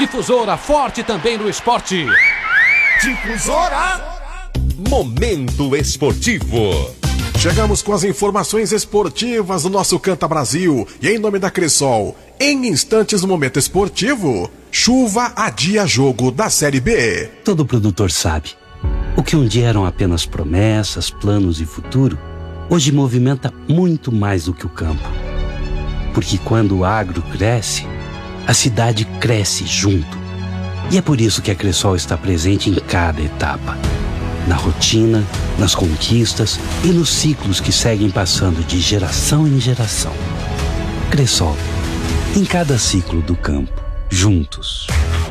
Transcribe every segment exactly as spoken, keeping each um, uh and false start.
Difusora forte também no esporte. Difusora! Momento esportivo. Chegamos com as informações esportivas do nosso Canta Brasil. E em nome da Cressol, em instantes no Momento Esportivo, chuva adia jogo da Série B. Todo produtor sabe, o que um dia eram apenas promessas, planos e futuro, hoje movimenta muito mais do que o campo. Porque quando o agro cresce, a cidade cresce junto. E é por isso que a Cressol está presente em cada etapa. Na rotina, nas conquistas e nos ciclos que seguem passando de geração em geração. Cressol, em cada ciclo do campo, juntos.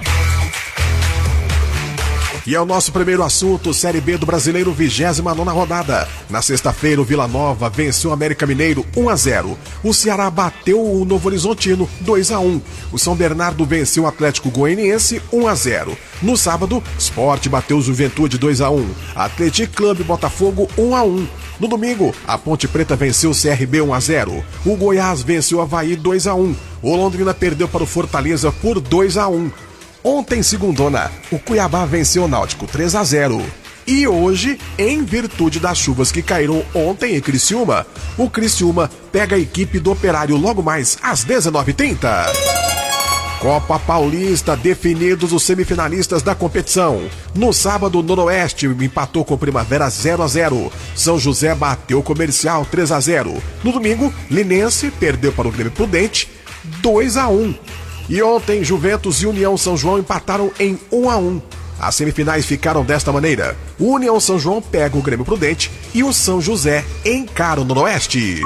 E é o nosso primeiro assunto, Série B do Brasileiro, vigésima nona rodada. Na sexta-feira, o Vila Nova venceu o América Mineiro um a zero. O Ceará bateu o Novo Horizontino dois a um. O São Bernardo venceu o Atlético Goianiense um a zero. No sábado, Sport bateu o Juventude dois a um. Atlético Clube Botafogo um a um. No domingo, a Ponte Preta venceu o C R B um a zero. O Goiás venceu o Avaí dois a um. O Londrina perdeu para o Fortaleza por dois a um. Ontem, segundona, o Cuiabá venceu o Náutico três a zero. E hoje, em virtude das chuvas que caíram ontem em Criciúma, o Criciúma pega a equipe do Operário logo mais às dezenove e trinta. Copa Paulista, definidos os semifinalistas da competição. No sábado, o Noroeste empatou com o Primavera zero a zero. São José bateu o Comercial três a zero. No domingo, Linense perdeu para o Grêmio Prudente dois a um. E ontem, Juventus e União São João empataram em um a um. As semifinais ficaram desta maneira. O União São João pega o Grêmio Prudente e o São José encara o Noroeste.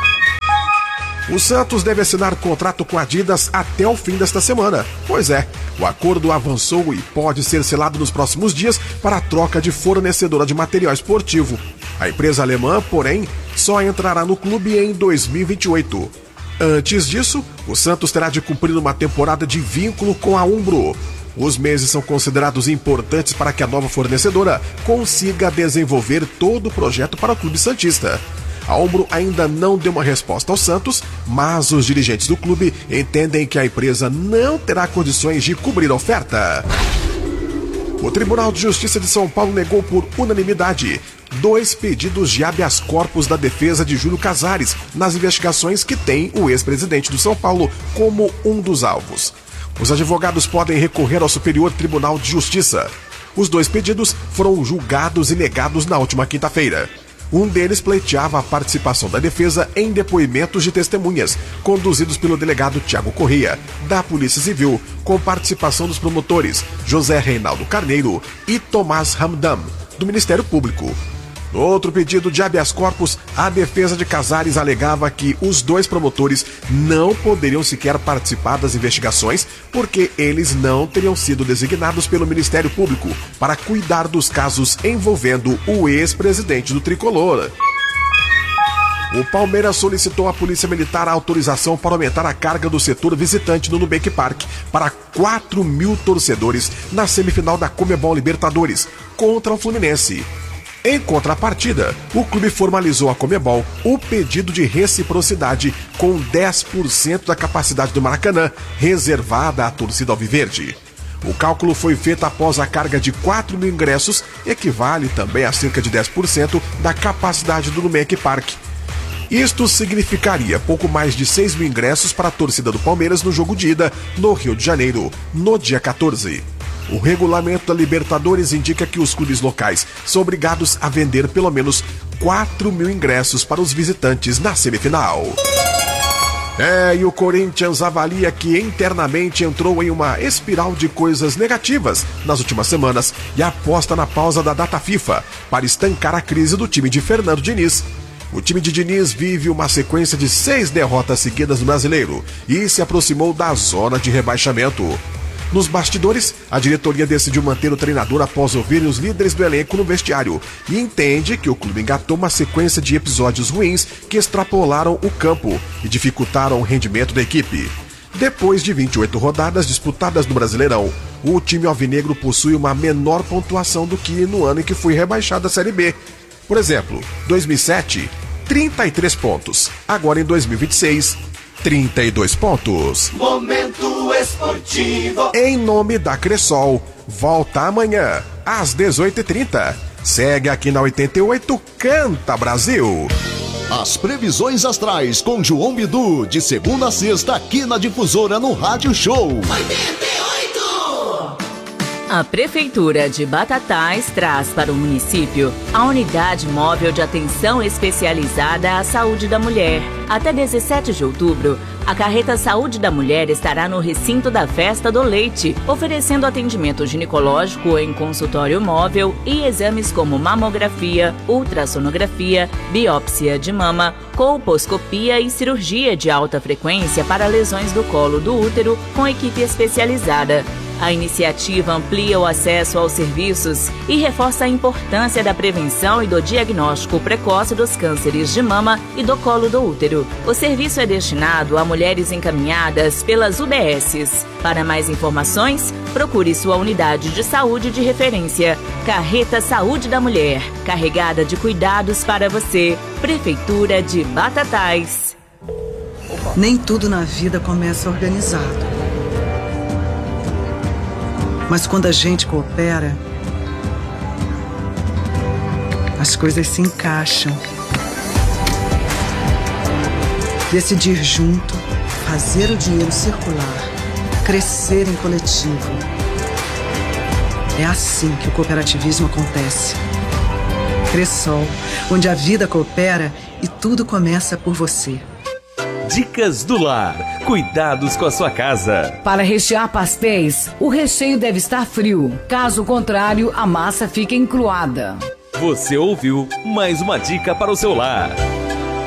O Santos deve assinar contrato com a Adidas até o fim desta semana. Pois é, o acordo avançou e pode ser selado nos próximos dias para a troca de fornecedora de material esportivo. A empresa alemã, porém, só entrará no clube em dois mil e vinte e oito. Antes disso, o Santos terá de cumprir uma temporada de vínculo com a Umbro. Os meses são considerados importantes para que a nova fornecedora consiga desenvolver todo o projeto para o clube santista. A Umbro ainda não deu uma resposta ao Santos, mas os dirigentes do clube entendem que a empresa não terá condições de cobrir a oferta. O Tribunal de Justiça de São Paulo negou por unanimidade dois pedidos de habeas corpus da defesa de Júlio Casares nas investigações que tem o ex-presidente do São Paulo como um dos alvos. Os advogados podem recorrer ao Superior Tribunal de Justiça. Os dois pedidos foram julgados e negados na última quinta-feira. Um deles pleiteava a participação da defesa em depoimentos de testemunhas, conduzidos pelo delegado Tiago Correia, da Polícia Civil, com participação dos promotores José Reinaldo Carneiro e Tomás Ramdam, do Ministério Público. No outro pedido de habeas corpus, a defesa de Casares alegava que os dois promotores não poderiam sequer participar das investigações porque eles não teriam sido designados pelo Ministério Público para cuidar dos casos envolvendo o ex-presidente do Tricolor. O Palmeiras solicitou à Polícia Militar a autorização para aumentar a carga do setor visitante no Nubank Park para quatro mil torcedores na semifinal da Conmebol Libertadores contra o Fluminense. Em contrapartida, o clube formalizou à Conmebol o pedido de reciprocidade com dez por cento da capacidade do Maracanã reservada à torcida alviverde. O cálculo foi feito após a carga de quatro mil ingressos, equivale também a cerca de dez por cento da capacidade do Nubank Park. Isto significaria pouco mais de seis mil ingressos para a torcida do Palmeiras no jogo de ida no Rio de Janeiro, no dia quatorze. O regulamento da Libertadores indica que os clubes locais são obrigados a vender pelo menos quatro mil ingressos para os visitantes na semifinal. É, e o Corinthians avalia que internamente entrou em uma espiral de coisas negativas nas últimas semanas e aposta na pausa da data FIFA para estancar a crise do time de Fernando Diniz. O time de Diniz vive uma sequência de seis derrotas seguidas no Brasileiro e se aproximou da zona de rebaixamento. Nos bastidores, a diretoria decidiu manter o treinador após ouvir os líderes do elenco no vestiário e entende que o clube engatou uma sequência de episódios ruins que extrapolaram o campo e dificultaram o rendimento da equipe. Depois de vinte e oito rodadas disputadas no Brasileirão, o time alvinegro possui uma menor pontuação do que no ano em que foi rebaixado à Série B. Por exemplo, dois mil e sete, trinta e três pontos. Agora em dois mil e vinte e seis, trinta e dois pontos. Momento Esportivo. Em nome da Cressol, volta amanhã, às dezoito e trinta. Segue aqui na oitenta e oito, Canta Brasil. As previsões astrais com João Bidu, de segunda a sexta, aqui na Difusora, no Rádio Show. oitenta e oito! A Prefeitura de Batatais traz para o município a Unidade Móvel de Atenção Especializada à Saúde da Mulher. Até dezessete de outubro, a Carreta Saúde da Mulher estará no recinto da Festa do Leite, oferecendo atendimento ginecológico em consultório móvel e exames como mamografia, ultrassonografia, biópsia de mama, colposcopia e cirurgia de alta frequência para lesões do colo do útero com equipe especializada. A iniciativa amplia o acesso aos serviços e reforça a importância da prevenção e do diagnóstico precoce dos cânceres de mama e do colo do útero. O serviço é destinado a mulheres encaminhadas pelas U B Ss. Para mais informações, procure sua unidade de saúde de referência. Carreta Saúde da Mulher, carregada de cuidados para você. Prefeitura de Batatais. Nem tudo na vida começa organizado. Mas quando a gente coopera, as coisas se encaixam. Decidir junto, fazer o dinheiro circular, crescer em coletivo. É assim que o cooperativismo acontece. Cressol, onde a vida coopera e tudo começa por você. Dicas do Lar. Cuidados com a sua casa. Para rechear pastéis, o recheio deve estar frio. Caso contrário, a massa fica encruada. Você ouviu mais uma dica para o seu lar.